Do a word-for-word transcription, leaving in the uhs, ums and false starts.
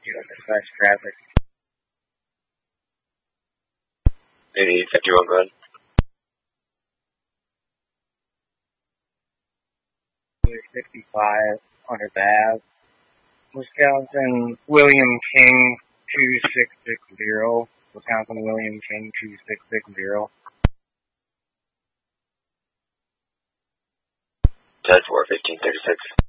You know, dispatch traffic. eighty fifty-one, go ahead. sixty-five, hundredth Ave, Wisconsin, William King, two six six zero. Wisconsin, William King, two six six zero. ten four, fifteen thirty-six.